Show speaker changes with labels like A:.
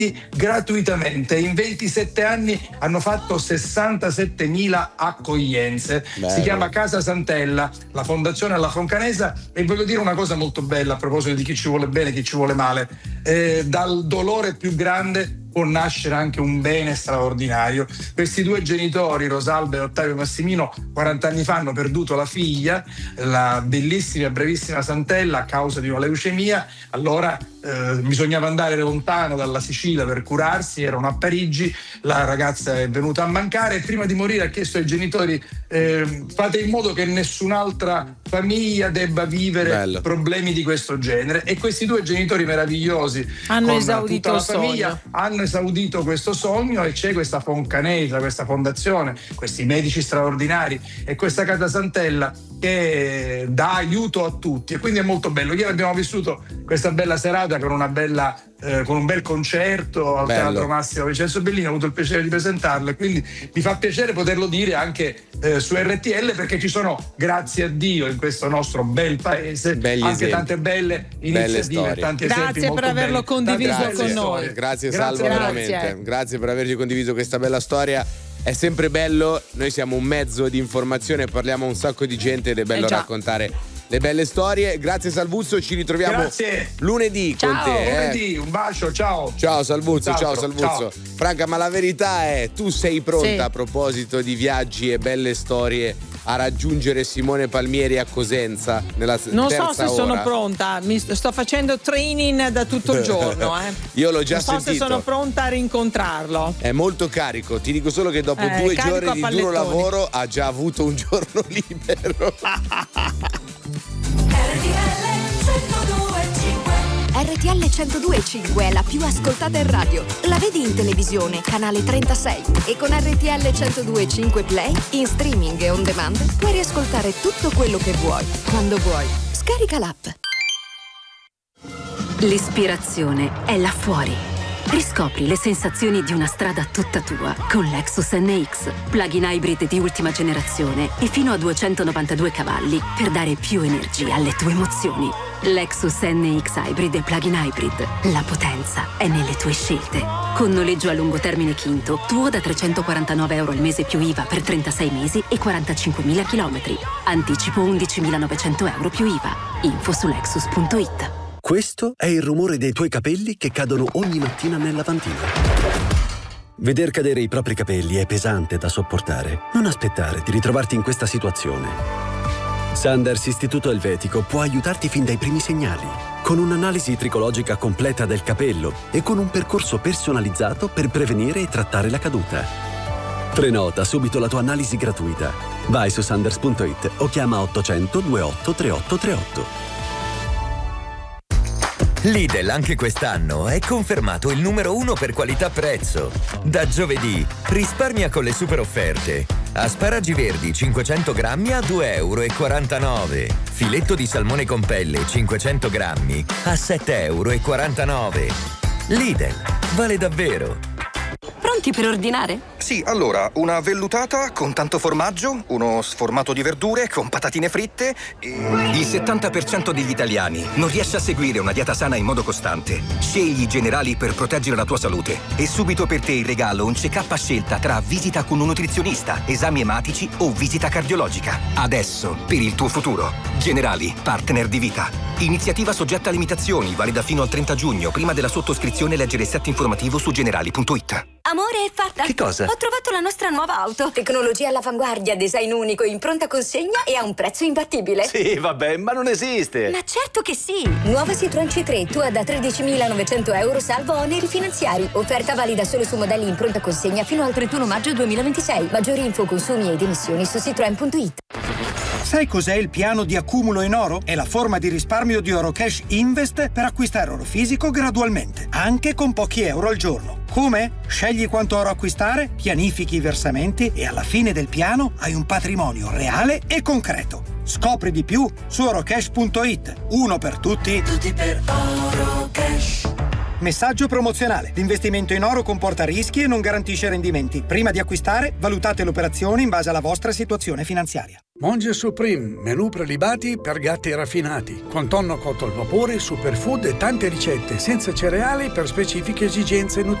A: gratuitamente. In 27 anni hanno fatto 67.000 accoglienze.
B: Bello.
A: Si chiama Casa Santella, la fondazione alla Foncanesa, e voglio dire una cosa molto bella a proposito di chi ci vuole bene e chi ci vuole male. Dal dolore più grande può nascere anche un bene straordinario. Questi due genitori, Rosalba e Ottavio Massimino, 40 anni fa hanno perduto la figlia, la bellissima e brevissima Santella, a causa di una leucemia. Allora bisognava andare lontano dalla Sicilia per curarsi, erano a Parigi, la ragazza è venuta a mancare e prima di morire ha chiesto ai genitori: fate in modo che nessun'altra famiglia debba vivere problemi di questo genere. E questi due genitori meravigliosi
C: hanno esaudito
A: tutta la
C: il
A: famiglia
C: sogno.
A: hanno esaudito questo sogno, e c'è questa Foncanesa, questa fondazione, questi medici straordinari e questa Casa Santella che dà aiuto a tutti, e quindi è molto bello. Ieri abbiamo vissuto questa bella serata con una bella con un bel concerto al Teatro Massimo Vincenzo Bellini. Ho avuto il piacere di presentarlo e quindi mi fa piacere poterlo dire anche su RTL, perché ci sono, grazie a Dio, in questo nostro bel paese anche tante belle iniziative, tanti esempi
C: grazie
A: molto
C: per averlo
A: belli,
C: condiviso con noi.
B: Grazie Salvo, veramente. Grazie per averci condiviso questa bella storia. È sempre bello, noi siamo un mezzo di informazione, parliamo a un sacco di gente ed è bello raccontare le belle storie. Grazie Salvuzzo, ci ritroviamo lunedì con te.
A: Lunedì, un bacio, ciao.
B: Ciao Salvuzzo, ciao Salvuzzo. Franca, ma la verità è, tu sei pronta a proposito di viaggi e belle storie a raggiungere Simone Palmieri a Cosenza nella
C: non
B: terza
C: so se
B: ora?
C: sono pronta, mi sto facendo training da tutto il giorno.
B: Io l'ho già
C: non so
B: sentito.
C: se sono pronta a rincontrarlo.
B: È molto carico, ti dico solo che dopo 2 giorni di duro lavoro ha già avuto un giorno libero.
D: RTL 102.5 è la più ascoltata in radio. La vedi in televisione, canale 36. E con RTL 102.5 Play, in streaming e on demand, puoi riascoltare tutto quello che vuoi, quando vuoi. Scarica l'app.
E: L'ispirazione è là fuori. Riscopri le sensazioni di una strada tutta tua con Lexus NX. Plug-in hybrid di ultima generazione e fino a 292 cavalli per dare più energia alle tue emozioni. Lexus NX Hybrid e Plug-in hybrid. La potenza è nelle tue scelte. Con noleggio a lungo termine Quinto, tuo da €349 al mese più IVA per 36 mesi e 45.000 chilometri. Anticipo €11.900 più IVA. Info su Lexus.it.
F: Questo è il rumore dei tuoi capelli che cadono ogni mattina nel lavandino. Veder cadere i propri capelli è pesante da sopportare. Non aspettare di ritrovarti in questa situazione. Sanders Istituto Elvetico può aiutarti fin dai primi segnali, con un'analisi tricologica completa del capello e con un percorso personalizzato per prevenire e trattare la caduta. Prenota subito la tua analisi gratuita. Vai su sanders.it o chiama 800 28 38 38.
G: Lidl anche quest'anno è confermato il numero 1 per qualità-prezzo. Da giovedì risparmia con le super offerte. Asparagi verdi 500 grammi a €2,49. Filetto di salmone con pelle 500 grammi a €7,49. Lidl, vale davvero.
E: Pronti per ordinare?
H: Sì, allora, una vellutata con tanto formaggio, uno sformato di verdure con patatine fritte e... Il 70% degli italiani non riesce a seguire una dieta sana in modo costante. Scegli i Generali per proteggere la tua salute. E subito per te in regalo un check-up a scelta tra visita con un nutrizionista, esami ematici o visita cardiologica. Adesso, per il tuo futuro. Generali, partner di vita. Iniziativa soggetta a limitazioni, valida fino al 30 giugno. Prima della sottoscrizione leggere il set informativo su generali.it.
D: Amore, è fatta!
H: Che cosa?
D: Ho trovato la nostra nuova auto. Tecnologia all'avanguardia, design unico, in pronta consegna e a un prezzo imbattibile.
I: Sì, vabbè, ma non esiste.
D: Ma certo che sì! Nuova Citroën C3, tua da €13.900 salvo oneri finanziari. Offerta valida solo su modelli in pronta consegna fino al 31 maggio 2026. Maggiori info, consumi ed emissioni su citroen.it.
J: Sai cos'è il piano di accumulo in oro? È la forma di risparmio di Orocash Invest per acquistare oro fisico gradualmente, anche con pochi euro al giorno. Come? Scegli quanto oro acquistare, pianifichi i versamenti e alla fine del piano hai un patrimonio reale e concreto. Scopri di più su orocash.it. Uno per tutti. Tutti per Orocash. Messaggio promozionale. L'investimento in oro comporta rischi e non garantisce rendimenti. Prima di acquistare, valutate l'operazione in base alla vostra situazione finanziaria.
K: Monge Supreme, menù prelibati per gatti raffinati, con tonno cotto al vapore, superfood e tante ricette senza cereali per specifiche esigenze nutritive.